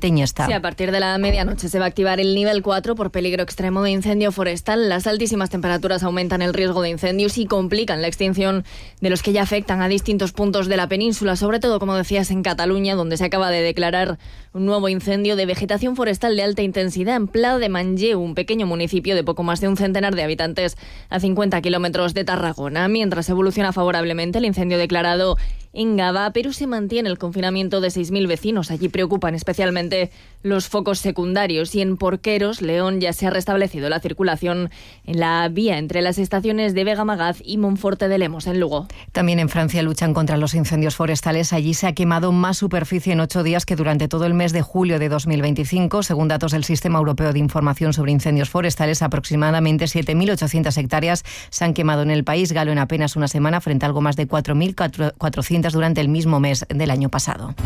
Teñesta. Sí, a partir de la medianoche se va a activar el nivel 4 por peligro extremo de incendio forestal. Las altísimas temperaturas aumentan el riesgo de incendios y complican la extinción de los que ya afectan a distintos puntos de la península, sobre todo, como decías, en Cataluña, donde se acaba de declarar un nuevo incendio de vegetación forestal de alta intensidad en Pla de Manlleu, un pequeño municipio de poco más de un centenar de habitantes a 50 kilómetros de Tarragona. Mientras evoluciona favorablemente el incendio declarado en Gavà, pero se mantiene el confinamiento de 6.000 vecinos. Allí preocupan especialmente los focos secundarios, y en Porqueros, León, ya se ha restablecido la circulación en la vía entre las estaciones de Vega-Magaz y Monforte de Lemos, en Lugo. También en Francia luchan contra los incendios forestales. Allí se ha quemado más superficie en 8 días que durante todo el mes de julio de 2025. Según datos del Sistema Europeo de Información sobre Incendios Forestales, aproximadamente 7.800 hectáreas se han quemado en el país galo en apenas una semana, frente a algo más de 4.400 durante el mismo mes del año pasado.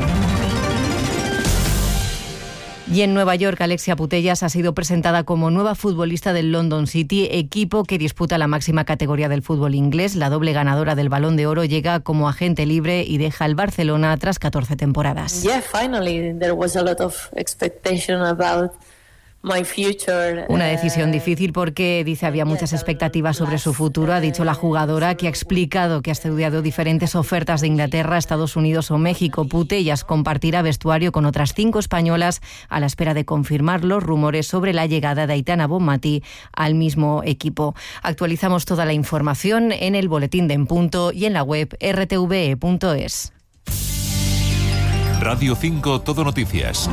Y en Nueva York, Alexia Putellas ha sido presentada como nueva futbolista del London City, equipo que disputa la máxima categoría del fútbol inglés. La doble ganadora del Balón de Oro llega como agente libre y deja el Barcelona tras 14 temporadas. Finally there was a lot of expectation about my future. Una decisión difícil porque, dice, había muchas expectativas sobre su futuro. Ha dicho la jugadora, que ha explicado que ha estudiado diferentes ofertas de Inglaterra, Estados Unidos o México. Putellas compartirá vestuario con otras 5 españolas a la espera de confirmar los rumores sobre la llegada de Aitana Bonmatí al mismo equipo. Actualizamos toda la información en el boletín de En Punto y en la web rtve.es. Radio 5 Todo Noticias.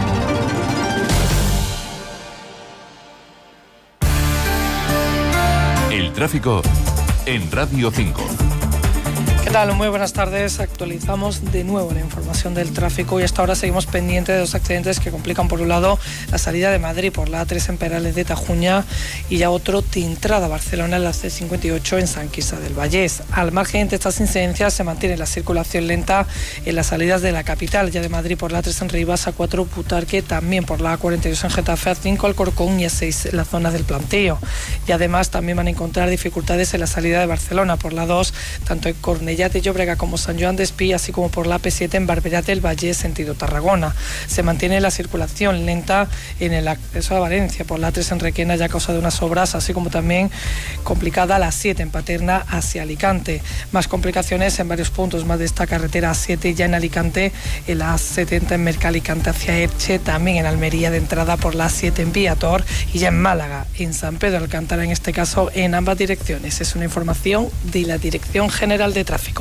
El tráfico en Radio 5. ¿Qué tal? Muy buenas tardes. Actualizamos de nuevo la información del tráfico y hasta ahora seguimos pendientes de 2 accidentes que complican, por un lado, la salida de Madrid por la A3 en Perales de Tajuña y ya otro de entrada a Barcelona en la C58 en San Quirze del Vallès. Al margen de estas incidencias, se mantiene la circulación lenta en las salidas de la capital, ya de Madrid por la A3 en Rivas, A4 Butarque, también por la A42 en Getafe, A5 Alcorcón y A6 en la zona del Plantío. Y además también van a encontrar dificultades en la salida de Barcelona por la 2, tanto en Cornellà de Llobregat como San Joan d'Espí, así como por la AP7 en Barberà del Vallès sentido Tarragona. Se mantiene la circulación lenta en el acceso a Valencia por la A3 en Requena, ya a causa de unas obras, así como también complicada la A7 en Paterna hacia Alicante. Más complicaciones en varios puntos más de esta carretera A7 ya en Alicante, en la A70 en Mercalicante hacia Elche, también en Almería de entrada por la A7 en Viator y ya en Málaga, en San Pedro Alcántara, en este caso en ambas direcciones. Es una información de la Dirección General de Tráfico.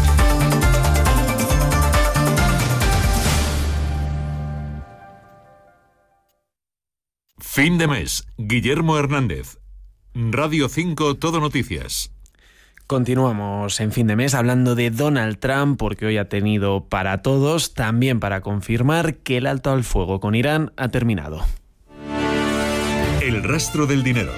Fin de mes. Guillermo Hernández. Radio 5 Todo Noticias. Continuamos en fin de mes hablando de Donald Trump, porque hoy ha tenido para todos, también para confirmar que el alto al fuego con Irán ha terminado. El rastro del dinero.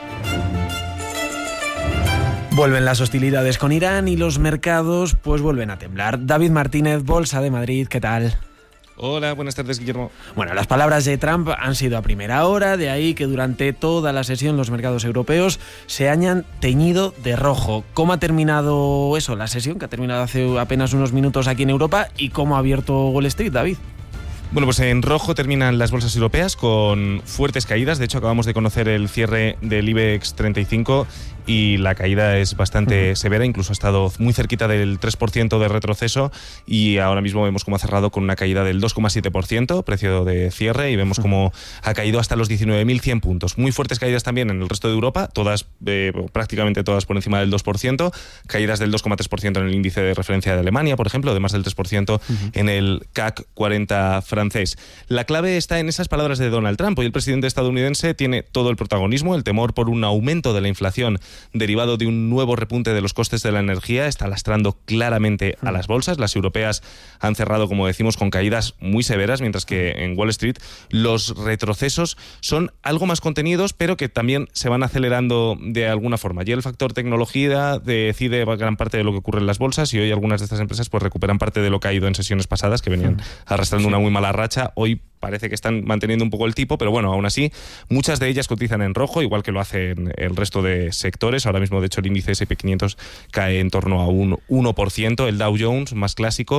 Vuelven las hostilidades con Irán y los mercados pues vuelven a temblar. David Martínez, Bolsa de Madrid, ¿qué tal? Hola, buenas tardes, Guillermo. Bueno, las palabras de Trump han sido a primera hora, de ahí que durante toda la sesión los mercados europeos se hayan teñido de rojo. ¿Cómo ha terminado eso, la sesión, que ha terminado hace apenas unos minutos aquí en Europa, y cómo ha abierto Wall Street, David? Bueno, pues en rojo terminan las bolsas europeas con fuertes caídas. De hecho, acabamos de conocer el cierre del IBEX 35 y la caída es bastante severa, incluso ha estado muy cerquita del 3% de retroceso y ahora mismo vemos cómo ha cerrado con una caída del 2,7%, precio de cierre, y vemos cómo ha caído hasta los 19.100 puntos. Muy fuertes caídas también en el resto de Europa, todas, prácticamente todas por encima del 2%, caídas del 2,3% en el índice de referencia de Alemania, por ejemplo, de más del 3% en el CAC 40 francés. La clave está en esas palabras de Donald Trump. Hoy el presidente estadounidense tiene todo el protagonismo. El temor por un aumento de la inflación derivado de un nuevo repunte de los costes de la energía está lastrando claramente a las bolsas. Las europeas han cerrado, como decimos, con caídas muy severas, mientras que en Wall Street los retrocesos son algo más contenidos, pero que también se van acelerando de alguna forma. Y el factor tecnología decide gran parte de lo que ocurre en las bolsas, y hoy algunas de estas empresas pues recuperan parte de lo caído en sesiones pasadas, que venían arrastrando una muy mala racha. Hoy parece que están manteniendo un poco el tipo, pero bueno, aún así, muchas de ellas cotizan en rojo, igual que lo hacen el resto de sectores. Ahora mismo, de hecho, el índice S&P 500 cae en torno a un 1%. El Dow Jones, más clásico,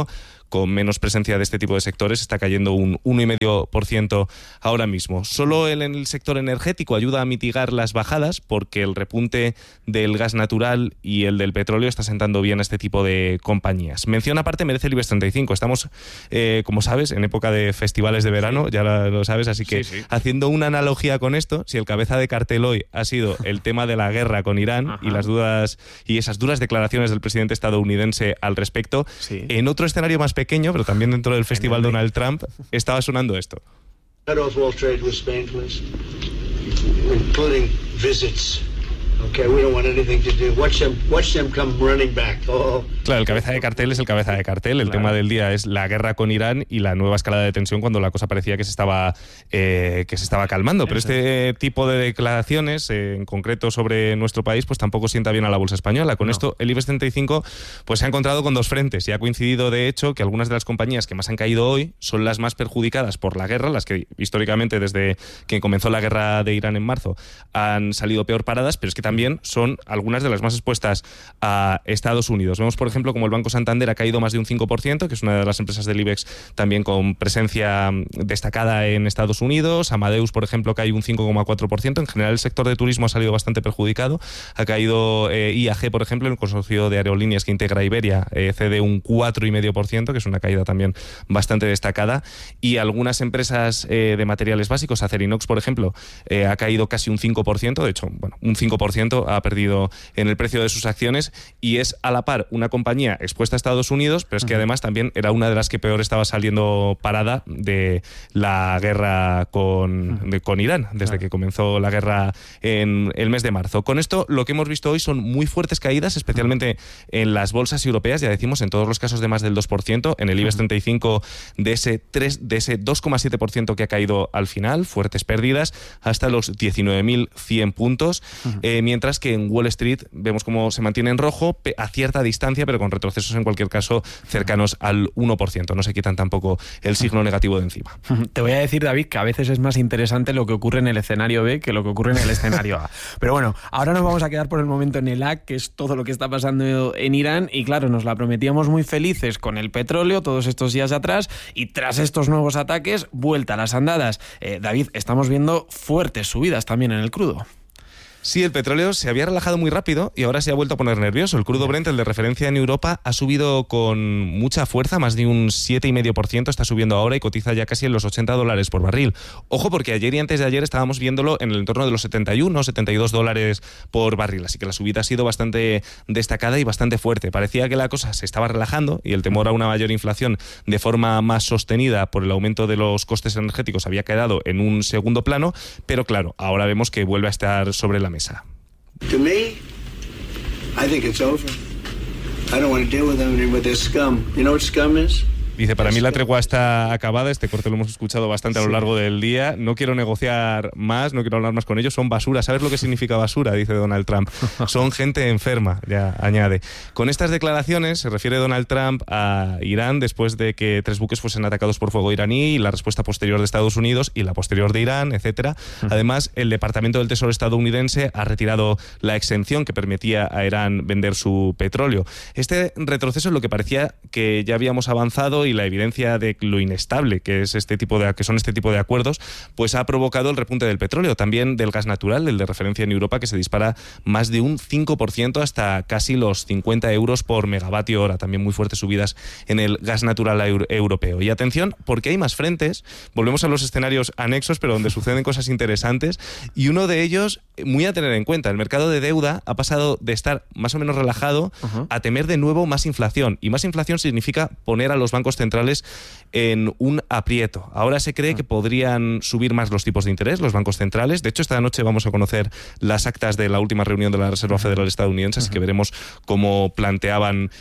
con menos presencia de este tipo de sectores, está cayendo un 1,5% ahora mismo. Solo en el sector energético ayuda a mitigar las bajadas porque el repunte del gas natural y el del petróleo está sentando bien a este tipo de compañías. Mención aparte merece el IBEX 35. Estamos, como sabes, en época de festivales de verano, ya lo sabes, así que haciendo una analogía con esto, si el cabeza de cartel hoy ha sido el tema de la guerra con Irán y las dudas y esas duras declaraciones del presidente estadounidense al respecto, en otro escenario más pequeño, pero también dentro del festival Donald Trump, estaba sonando esto. Claro, el cabeza de cartel es el cabeza de cartel. El tema del día es la guerra con Irán y la nueva escalada de tensión cuando la cosa parecía que se estaba calmando. Pero este tipo de declaraciones, en concreto sobre nuestro país, pues tampoco sienta bien a la bolsa española. Con esto, el IBEX 35 pues se ha encontrado con dos frentes y ha coincidido, de hecho, que algunas de las compañías que más han caído hoy son las más perjudicadas por la guerra, las que históricamente desde que comenzó la guerra de Irán en marzo han salido peor paradas, pero es que también son algunas de las más expuestas a Estados Unidos. Vemos, por ejemplo, como el Banco Santander ha caído más de un 5%, que es una de las empresas del IBEX también con presencia destacada en Estados Unidos. Amadeus, por ejemplo, cae un 5,4%. En general, el sector de turismo ha salido bastante perjudicado. Ha caído IAG, por ejemplo, el consorcio de aerolíneas que integra Iberia, cede un 4,5%, que es una caída también bastante destacada. Y algunas empresas de materiales básicos, Acerinox, por ejemplo, ha caído casi un 5%. De hecho, bueno, un 5% ha perdido en el precio de sus acciones y es a la par una compañía expuesta a Estados Unidos, pero es que además también era una de las que peor estaba saliendo parada de la guerra con Irán, desde que comenzó la guerra en el mes de marzo. Con esto, lo que hemos visto hoy son muy fuertes caídas, especialmente en las bolsas europeas, ya decimos, en todos los casos de más del 2%, en el IBEX 35 de ese 2,7% que ha caído al final, fuertes pérdidas, hasta los 19.100 puntos, mientras que en Wall Street vemos cómo se mantiene en rojo a cierta distancia, pero con retrocesos en cualquier caso cercanos al 1%. No se quitan tampoco el signo negativo de encima. Te voy a decir, David, que a veces es más interesante lo que ocurre en el escenario B que lo que ocurre en el escenario A. Pero bueno, ahora nos vamos a quedar por el momento en el A, que es todo lo que está pasando en Irán, y claro, nos la prometíamos muy felices con el petróleo todos estos días atrás, y tras estos nuevos ataques, vuelta a las andadas. David, estamos viendo fuertes subidas también en el crudo. Sí, el petróleo se había relajado muy rápido y ahora se ha vuelto a poner nervioso. El crudo Brent, el de referencia en Europa, ha subido con mucha fuerza, más de un 7,5% está subiendo ahora y cotiza ya casi en los $80 por barril. Ojo, porque ayer y antes de ayer estábamos viéndolo en el entorno de los 71, $72 por barril, así que la subida ha sido bastante destacada y bastante fuerte. Parecía que la cosa se estaba relajando y el temor a una mayor inflación de forma más sostenida por el aumento de los costes energéticos había quedado en un segundo plano, pero claro, ahora vemos que vuelve a estar sobre la mesa. To me, I think it's over. I don't want to deal with them with this scum. You know what scum is? Dice, para mí la tregua está acabada, este corte lo hemos escuchado bastante a lo largo del día, no quiero negociar más, no quiero hablar más con ellos, son basura. ¿Sabes lo que significa basura?, dice Donald Trump. Son gente enferma, ya añade. Con estas declaraciones se refiere Donald Trump a Irán después de que 3 buques fuesen atacados por fuego iraní y la respuesta posterior de Estados Unidos y la posterior de Irán, etcétera. Además, el Departamento del Tesoro estadounidense ha retirado la exención que permitía a Irán vender su petróleo. Este retroceso es lo que parecía que ya habíamos avanzado y la evidencia de lo inestable que es que son este tipo de acuerdos, pues ha provocado el repunte del petróleo, también del gas natural, el de referencia en Europa, que se dispara más de un 5% hasta casi los 50 euros por megavatio hora. También muy fuertes subidas en el gas natural europeo. Y atención, porque hay más frentes, volvemos a los escenarios anexos, pero donde suceden cosas interesantes, y uno de ellos, muy a tener en cuenta, el mercado de deuda ha pasado de estar más o menos relajado a temer de nuevo más inflación, y más inflación significa poner a los bancos centrales en un aprieto. Ahora se cree que podrían subir más los tipos de interés, los bancos centrales. De hecho, esta noche vamos a conocer las actas de la última reunión de la Reserva Federal estadounidense, así que veremos cómo planteaban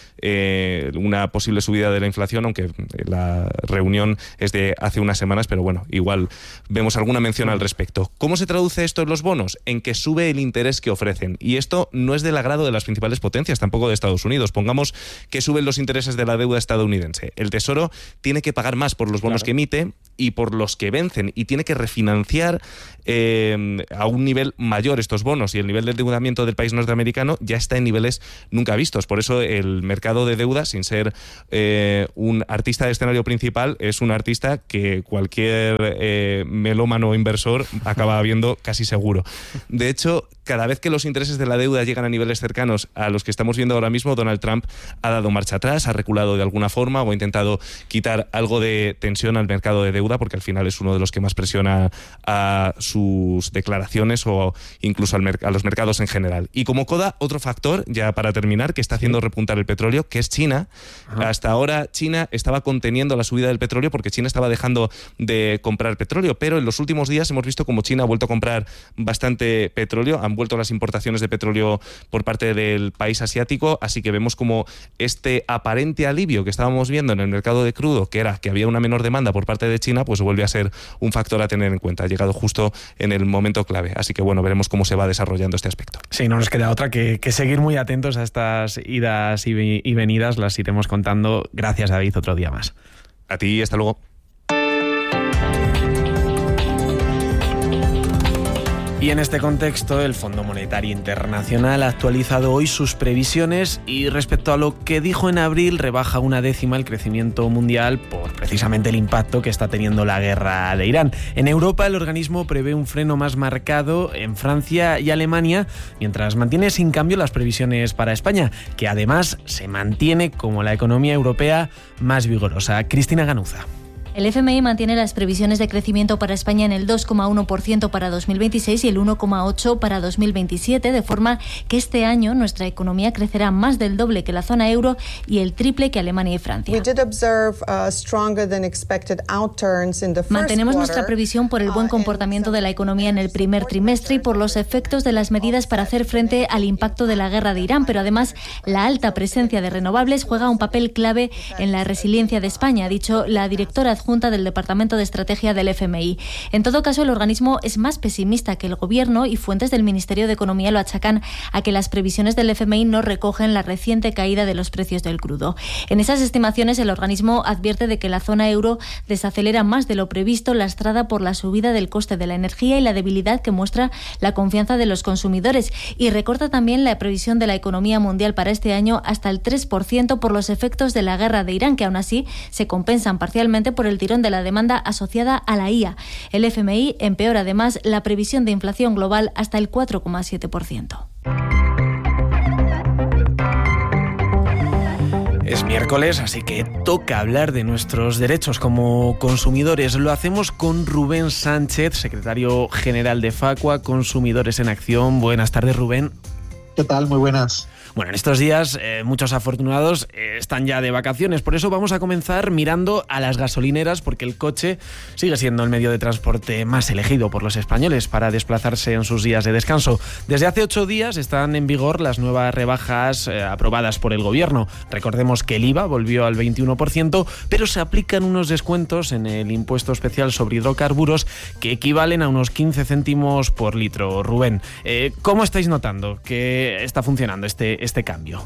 una posible subida de la inflación, aunque la reunión es de hace unas semanas, pero bueno, igual vemos alguna mención al respecto. ¿Cómo se traduce esto en los bonos? En que sube el interés que ofrecen. Y esto no es del agrado de las principales potencias, tampoco de Estados Unidos. Pongamos que suben los intereses de la deuda estadounidense. El Tesoro tiene que pagar más por los bonos que emite y por los que vencen, y tiene que refinanciar a un nivel mayor estos bonos, y el nivel de endeudamiento del país norteamericano ya está en niveles nunca vistos. Por eso el mercado de deuda, sin ser un artista de escenario principal, es un artista que cualquier melómano inversor acaba viendo casi seguro. De hecho, cada vez que los intereses de la deuda llegan a niveles cercanos a los que estamos viendo ahora mismo, Donald Trump ha dado marcha atrás, ha reculado de alguna forma o ha intentado quitar algo de tensión al mercado de deuda, porque al final es uno de los que más presiona a sus declaraciones o incluso a los mercados en general. Y como coda, otro factor, ya para terminar, que está haciendo repuntar el petróleo, que es China. Hasta ahora China estaba conteniendo la subida del petróleo porque China estaba dejando de comprar petróleo, pero en los últimos días hemos visto como China ha vuelto a comprar bastante petróleo, han vuelto las importaciones de petróleo por parte del país asiático, así que vemos como este aparente alivio que estábamos viendo en el mercado de crudo, que era que había una menor demanda por parte de China, pues vuelve a ser un factor a tener en cuenta. Ha llegado justo en el momento clave, así que bueno, veremos cómo se va desarrollando este aspecto. Sí, no nos queda otra que seguir muy atentos a estas idas y venidas, las iremos contando. Gracias, David, otro día más. A ti, hasta luego. Y en este contexto, el Fondo Monetario Internacional ha actualizado hoy sus previsiones y respecto a lo que dijo en abril, rebaja 1/10 el crecimiento mundial por precisamente el impacto que está teniendo la guerra de Irán. En Europa, el organismo prevé un freno más marcado en Francia y Alemania, mientras mantiene sin cambio las previsiones para España, que además se mantiene como la economía europea más vigorosa. Cristina Ganuza. El FMI mantiene las previsiones de crecimiento para España en el 2,1% para 2026 y el 1,8% para 2027, de forma que este año nuestra economía crecerá más del doble que la zona euro y el triple que Alemania y Francia. Mantenemos nuestra previsión por el buen comportamiento de la economía en el primer trimestre y por los efectos de las medidas para hacer frente al impacto de la guerra de Irán, pero además la alta presencia de renovables juega un papel clave en la resiliencia de España, ha dicho la directora adjunta del Departamento de Estrategia del FMI. En todo caso, el organismo es más pesimista que el Gobierno y fuentes del Ministerio de Economía lo achacan a que las previsiones del FMI no recogen la reciente caída de los precios del crudo. En esas estimaciones, el organismo advierte de que la zona euro desacelera más de lo previsto, lastrada por la subida del coste de la energía y la debilidad que muestra la confianza de los consumidores, y recorta también la previsión de la economía mundial para este año hasta el 3% por los efectos de la guerra de Irán, que aún así se compensan parcialmente por el tirón de la demanda asociada a la IA. El FMI empeora además la previsión de inflación global hasta el 4,7%. Es miércoles, así que toca hablar de nuestros derechos como consumidores. Lo hacemos con Rubén Sánchez, secretario general de Facua, Consumidores en Acción. Buenas tardes, Rubén. ¿Qué tal? Muy buenas. Bueno, en estos días muchos afortunados están ya de vacaciones, por eso vamos a comenzar mirando a las gasolineras, porque el coche sigue siendo el medio de transporte más elegido por los españoles para desplazarse en sus días de descanso. Desde hace 8 días están en vigor las nuevas rebajas aprobadas por el Gobierno. Recordemos que el IVA volvió al 21%, pero se aplican unos descuentos en el impuesto especial sobre hidrocarburos que equivalen a unos 15 céntimos por litro. Rubén, ¿cómo estáis notando que está funcionando este cambio?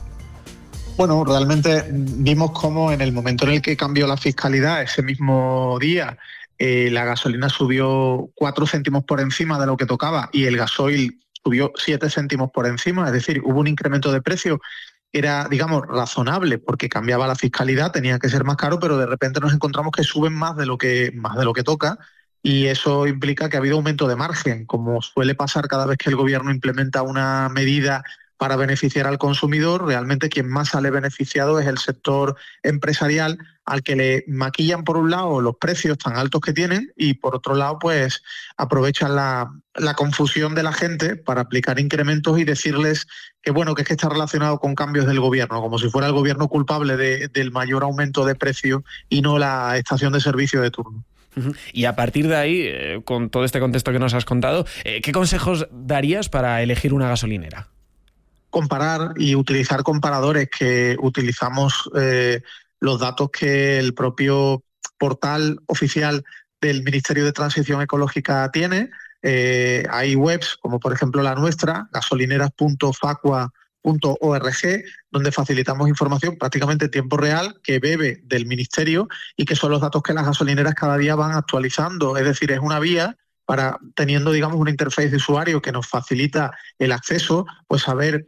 Bueno, realmente vimos cómo en el momento en el que cambió la fiscalidad, ese mismo día, la gasolina subió 4 céntimos por encima de lo que tocaba y el gasoil subió 7 céntimos por encima, es decir, hubo un incremento de precio. Era, digamos, razonable porque cambiaba la fiscalidad, tenía que ser más caro, pero de repente nos encontramos que suben más de lo que toca, y eso implica que ha habido aumento de margen, como suele pasar cada vez que el Gobierno implementa una medida para beneficiar al consumidor. Realmente quien más sale beneficiado es el sector empresarial, al que le maquillan por un lado los precios tan altos que tienen y por otro lado pues aprovechan la confusión de la gente para aplicar incrementos y decirles que bueno, que es que está relacionado con cambios del Gobierno, como si fuera el Gobierno culpable del mayor aumento de precio y no la estación de servicio de turno. Y a partir de ahí, con todo este contexto que nos has contado, ¿qué consejos darías para elegir una gasolinera? Comparar y utilizar comparadores, que utilizamos los datos que el propio portal oficial del Ministerio de Transición Ecológica tiene. Hay webs como por ejemplo la nuestra, gasolineras.facua.es, donde facilitamos información prácticamente en tiempo real que bebe del Ministerio y que son los datos que las gasolineras cada día van actualizando. Es decir, es una vía para, teniendo, digamos, una interfaz de usuario que nos facilita el acceso, pues saber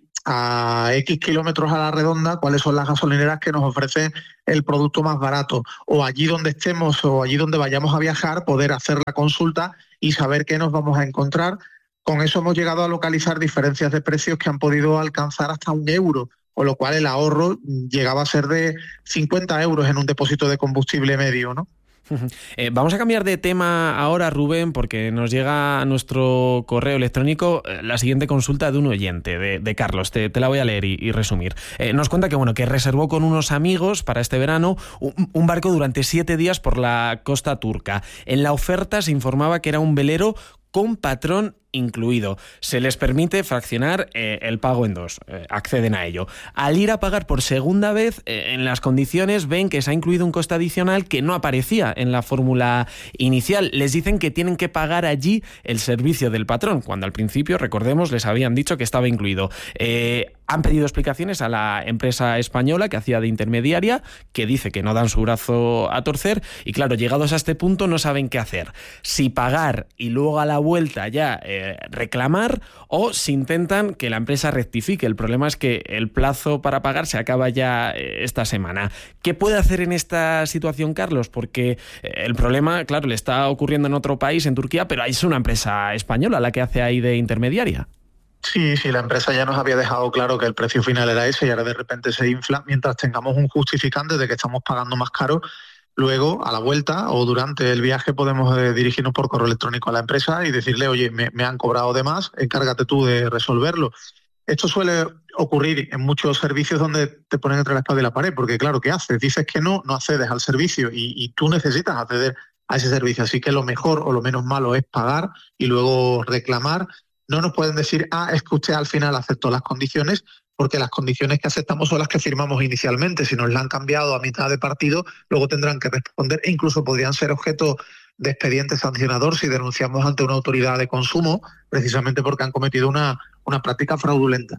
a X kilómetros a la redonda cuáles son las gasolineras que nos ofrecen el producto más barato, o allí donde estemos o allí donde vayamos a viajar, poder hacer la consulta y saber qué nos vamos a encontrar. Con eso hemos llegado a localizar diferencias de precios que han podido alcanzar hasta €1, con lo cual el ahorro llegaba a ser de 50 euros en un depósito de combustible medio, ¿no? Vamos a cambiar de tema ahora, Rubén, porque nos llega a nuestro correo electrónico la siguiente consulta de un oyente, de Carlos. Te la voy a leer y resumir. Nos cuenta que reservó con unos amigos para este verano un barco durante 7 días por la costa turca. En la oferta se informaba que era un velero con patrón incluido. Se les permite fraccionar el pago en 2. Acceden a ello. Al ir a pagar por segunda vez, en las condiciones ven que se ha incluido un coste adicional que no aparecía en la fórmula inicial. Les dicen que tienen que pagar allí el servicio del patrón, cuando al principio, recordemos, les habían dicho que estaba incluido. Han pedido explicaciones a la empresa española que hacía de intermediaria, que dice que no dan su brazo a torcer, y claro, llegados a este punto no saben qué hacer. Si pagar y luego a la vuelta ya reclamar, o si intentan que la empresa rectifique. El problema es que el plazo para pagar se acaba ya esta semana. ¿Qué puede hacer en esta situación, Carlos? Porque el problema, claro, le está ocurriendo en otro país, en Turquía, pero es una empresa española la que hace ahí de intermediaria. Sí, la empresa ya nos había dejado claro que el precio final era ese y ahora de repente se infla. Mientras tengamos un justificante de que estamos pagando más caro, luego a la vuelta o durante el viaje podemos dirigirnos por correo electrónico a la empresa y decirle, oye, me han cobrado de más, encárgate tú de resolverlo. Esto suele ocurrir en muchos servicios donde te ponen entre la espada y la pared, porque claro, ¿qué haces? Dices que no accedes al servicio y tú necesitas acceder a ese servicio. Así que lo mejor o lo menos malo es pagar y luego reclamar. No nos pueden decir, es que usted al final aceptó las condiciones, porque las condiciones que aceptamos son las que firmamos inicialmente. Si nos las han cambiado a mitad de partido, luego tendrán que responder e incluso podrían ser objeto de expediente sancionador si denunciamos ante una autoridad de consumo, precisamente porque han cometido una práctica fraudulenta.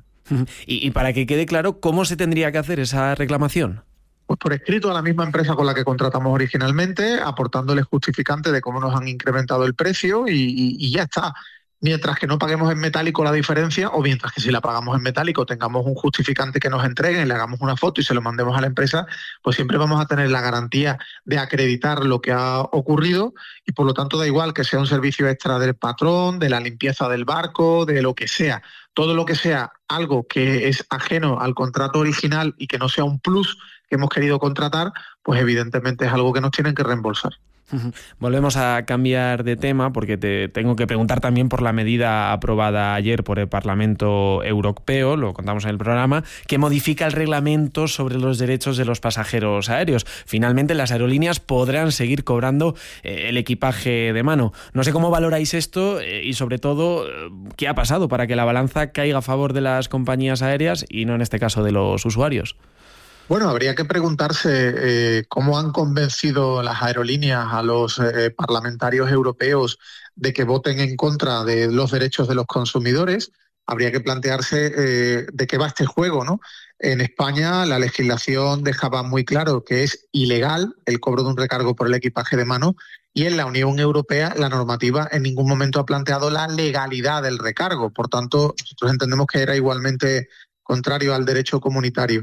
Y para que quede claro, ¿cómo se tendría que hacer esa reclamación? Pues por escrito a la misma empresa con la que contratamos originalmente, aportándoles justificante de cómo nos han incrementado el precio y ya está. Mientras que no paguemos en metálico la diferencia, o mientras que si la pagamos en metálico tengamos un justificante que nos entreguen, le hagamos una foto y se lo mandemos a la empresa, pues siempre vamos a tener la garantía de acreditar lo que ha ocurrido y por lo tanto da igual que sea un servicio extra del patrón, de la limpieza del barco, de lo que sea. Todo lo que sea algo que es ajeno al contrato original y que no sea un plus que hemos querido contratar, pues evidentemente es algo que nos tienen que reembolsar. Volvemos a cambiar de tema porque te tengo que preguntar también por la medida aprobada ayer por el Parlamento Europeo, lo contamos en el programa, que modifica el reglamento sobre los derechos de los pasajeros aéreos. Finalmente las aerolíneas podrán seguir cobrando el equipaje de mano. No sé cómo valoráis esto y sobre todo qué ha pasado para que la balanza caiga a favor de las compañías aéreas y no en este caso de los usuarios. Bueno, habría que preguntarse cómo han convencido las aerolíneas a los parlamentarios europeos de que voten en contra de los derechos de los consumidores. Habría que plantearse de qué va este juego, ¿no? En España la legislación dejaba muy claro que es ilegal el cobro de un recargo por el equipaje de mano y en la Unión Europea la normativa en ningún momento ha planteado la legalidad del recargo. Por tanto, nosotros entendemos que era igualmente contrario al derecho comunitario.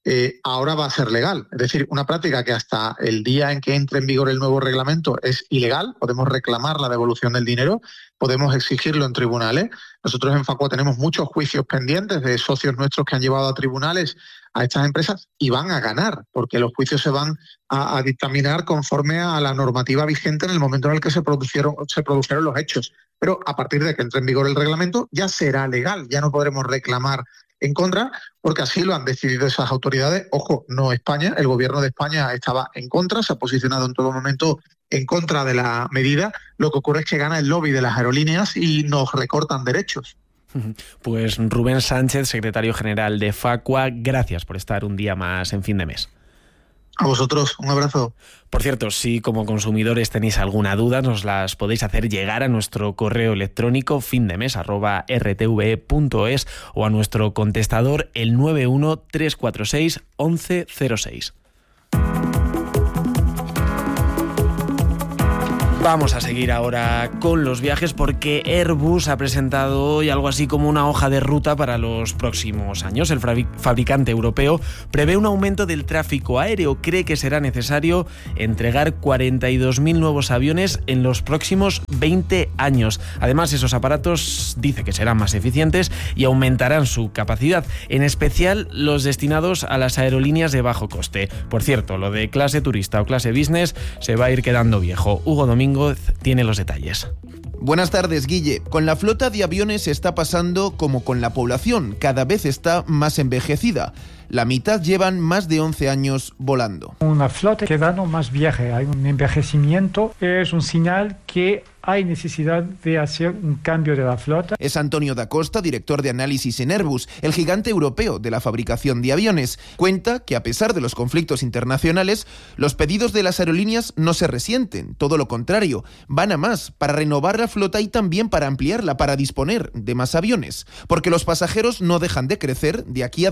Ahora va a ser legal. Es decir, una práctica que hasta el día en que entre en vigor el nuevo reglamento es ilegal. Podemos reclamar la devolución del dinero, podemos exigirlo en tribunales. Nosotros en Facua tenemos muchos juicios pendientes de socios nuestros que han llevado a tribunales a estas empresas y van a ganar, porque los juicios se van a dictaminar conforme a la normativa vigente en el momento en el que se produjeron los hechos. Pero a partir de que entre en vigor el reglamento ya será legal, ya no podremos reclamar en contra, porque así lo han decidido esas autoridades. Ojo, no España, el gobierno de España estaba en contra, se ha posicionado en todo momento en contra de la medida. Lo que ocurre es que gana el lobby de las aerolíneas y nos recortan derechos. Pues Rubén Sánchez, secretario general de Facua, gracias por estar un día más en Fin de Mes. A vosotros, un abrazo. Por cierto, si como consumidores tenéis alguna duda, nos las podéis hacer llegar a nuestro correo electrónico findemes@rtve.es o a nuestro contestador el 91 346 1106. Vamos a seguir ahora con los viajes porque Airbus ha presentado hoy algo así como una hoja de ruta para los próximos años. El fabricante europeo prevé un aumento del tráfico aéreo. Cree que será necesario entregar 42.000 nuevos aviones en los próximos 20 años. Además, esos aparatos dice que serán más eficientes y aumentarán su capacidad, en especial los destinados a las aerolíneas de bajo coste. Por cierto, lo de clase turista o clase business se va a ir quedando viejo. Hugo Domingo tiene los detalles. Buenas tardes, Guille. Con la flota de aviones está pasando como con la población, cada vez está más envejecida. La mitad llevan más de 11 años volando. Una flota que da más viaje, hay un envejecimiento, es un señal que hay necesidad de hacer un cambio de la flota. Es Antonio da Costa, director de análisis en Airbus, el gigante europeo de la fabricación de aviones. Cuenta que a pesar de los conflictos internacionales, los pedidos de las aerolíneas no se resienten, todo lo contrario, van a más para renovar la flota y también para ampliarla, para disponer de más aviones. Porque los pasajeros no dejan de crecer, de aquí a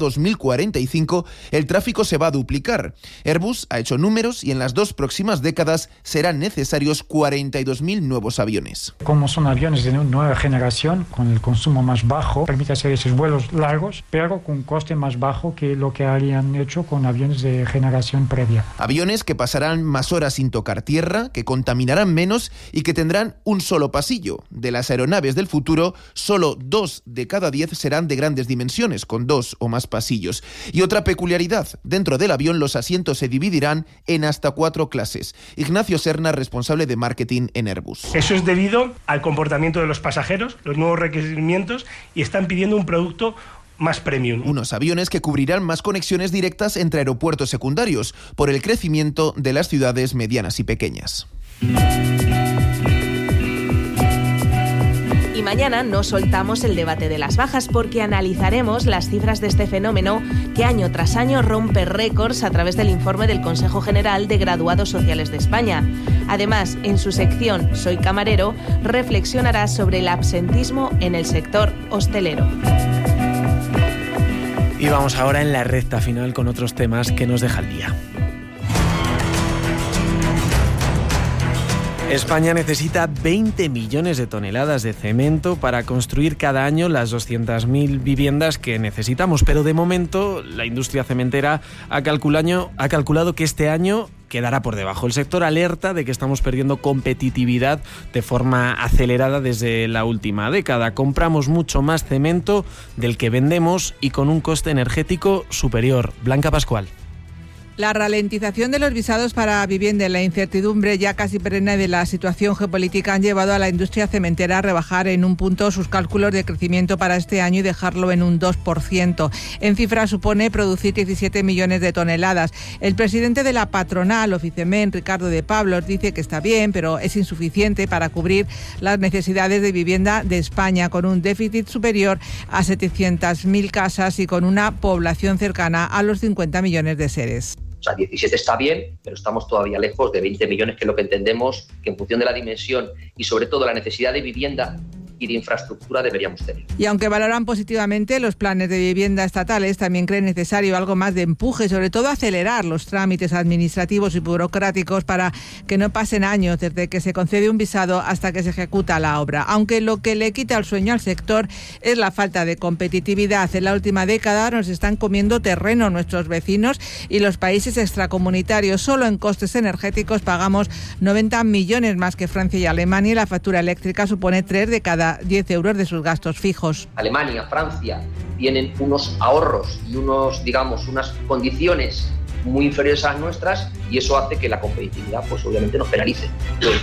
2045 el tráfico se va a duplicar. Airbus ha hecho números y en las 2 próximas décadas serán necesarios 42.000 nuevos aviones. Como son aviones de nueva generación, con el consumo más bajo, permite hacer esos vuelos largos, pero con un coste más bajo que lo que habían hecho con aviones de generación previa. Aviones que pasarán más horas sin tocar tierra, que contaminarán menos y que tendrán un solo pasillo. De las aeronaves del futuro, solo 2 de cada 10 serán de grandes dimensiones, con 2 o más pasillos. Y otra peculiaridad, dentro del avión los asientos se dividirán en hasta 4 clases. Ignacio Serna, responsable de marketing en Airbus. Eso es debido al comportamiento de los pasajeros, los nuevos requerimientos, y están pidiendo un producto más premium. Unos aviones que cubrirán más conexiones directas entre aeropuertos secundarios por el crecimiento de las ciudades medianas y pequeñas. Y mañana no soltamos el debate de las bajas porque analizaremos las cifras de este fenómeno que año tras año rompe récords a través del informe del Consejo General de Graduados Sociales de España. Además, en su sección Soy Camarero, reflexionará sobre el absentismo en el sector hostelero. Y vamos ahora en la recta final con otros temas que nos deja el día. España necesita 20 millones de toneladas de cemento para construir cada año las 200.000 viviendas que necesitamos, pero de momento la industria cementera ha calculado que este año quedará por debajo. El sector alerta de que estamos perdiendo competitividad de forma acelerada desde la última década. Compramos mucho más cemento del que vendemos y con un coste energético superior. Blanca Pascual. La ralentización de los visados para vivienda y la incertidumbre ya casi perenne de la situación geopolítica han llevado a la industria cementera a rebajar en un punto sus cálculos de crecimiento para este año y dejarlo en un 2%. En cifra supone producir 17 millones de toneladas. El presidente de la patronal, Oficement, Ricardo de Pablos, dice que está bien, pero es insuficiente para cubrir las necesidades de vivienda de España, con un déficit superior a 700.000 casas y con una población cercana a los 50 millones de seres. O sea, 17 está bien, pero estamos todavía lejos de 20 millones, que es lo que entendemos que en función de la dimensión y sobre todo la necesidad de vivienda y de infraestructura deberíamos tener. Y aunque valoran positivamente los planes de vivienda estatales, también creen necesario algo más de empuje, sobre todo acelerar los trámites administrativos y burocráticos para que no pasen años desde que se concede un visado hasta que se ejecuta la obra. Aunque lo que le quita el sueño al sector es la falta de competitividad. En la última década nos están comiendo terreno nuestros vecinos y los países extracomunitarios. Solo en costes energéticos pagamos 90 millones más que Francia y Alemania, y la factura eléctrica supone 3 de cada 10 euros de sus gastos fijos. Alemania, Francia tienen unos ahorros y unas condiciones muy inferiores a las nuestras, y eso hace que la competitividad pues obviamente nos penalice.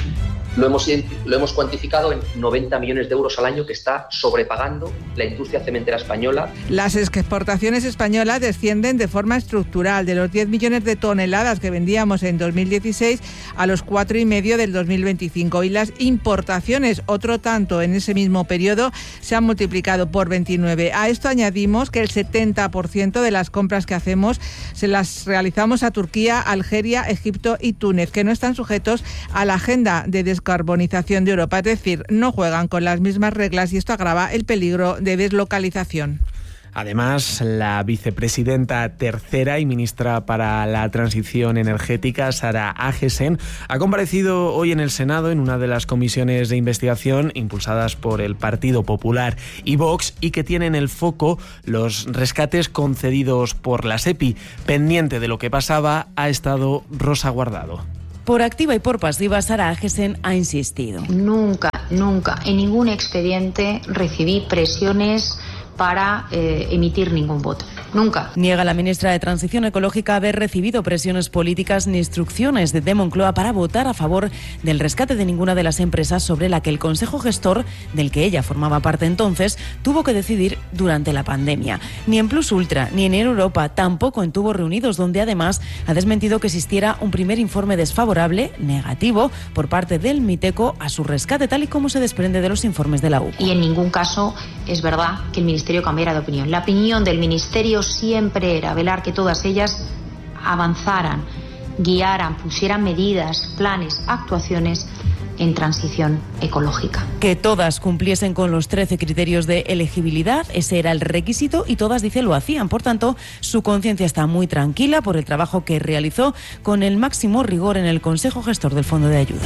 Lo hemos cuantificado en 90 millones de euros al año que está sobrepagando la industria cementera española. Las exportaciones españolas descienden de forma estructural, de los 10 millones de toneladas que vendíamos en 2016 a los 4,5 del 2025. Y las importaciones, otro tanto en ese mismo periodo, se han multiplicado por 29. A esto añadimos que el 70% de las compras que hacemos se las realizamos a Turquía, Algeria, Egipto y Túnez, que no están sujetos a la agenda de descarbonización de Europa, es decir, no juegan con las mismas reglas y esto agrava el peligro de deslocalización. Además, la vicepresidenta tercera y ministra para la transición energética, Sara Agesen, ha comparecido hoy en el Senado en una de las comisiones de investigación impulsadas por el Partido Popular y Vox y que tienen el foco los rescates concedidos por la SEPI. Pendiente de lo que pasaba ha estado Rosa Guardado. Por activa y por pasiva, Sara Agesen ha insistido. Nunca en ningún expediente recibí presiones para emitir ningún voto. Nunca. Niega la ministra de Transición Ecológica haber recibido presiones políticas ni instrucciones de Moncloa para votar a favor del rescate de ninguna de las empresas sobre la que el Consejo Gestor, del que ella formaba parte entonces, tuvo que decidir durante la pandemia. Ni en Plus Ultra ni en Europa, tampoco en Tubos Reunidos, donde además ha desmentido que existiera un primer informe desfavorable, negativo, por parte del Miteco a su rescate, tal y como se desprende de los informes de la UCO. Y en ningún caso es verdad que el Ministerio cambiara de opinión. La opinión del Ministerio siempre era velar que todas ellas avanzaran, guiaran, pusieran medidas, planes, actuaciones en transición ecológica. Que todas cumpliesen con los 13 criterios de elegibilidad, ese era el requisito y todas, dice, lo hacían. Por tanto, su conciencia está muy tranquila por el trabajo que realizó con el máximo rigor en el Consejo Gestor del Fondo de Ayuda.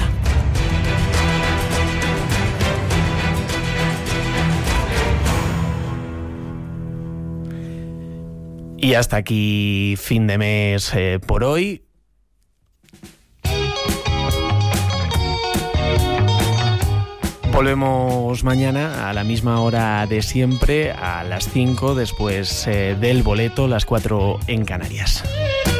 Y hasta aquí fin de mes por hoy. Volvemos mañana a la misma hora de siempre, a las 5, después del boleto, las 4 en Canarias.